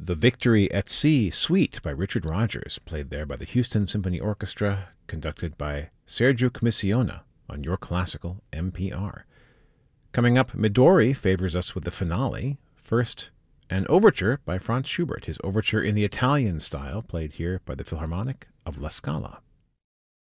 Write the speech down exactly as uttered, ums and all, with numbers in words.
The Victory at Sea Suite by Richard Rodgers, played there by the Houston Symphony Orchestra, conducted by Sergio Commissiona on Your Classical N P R. Coming up, Midori favors us with the finale. First, an overture by Franz Schubert, his overture in the Italian style, played here by the Philharmonic of La Scala.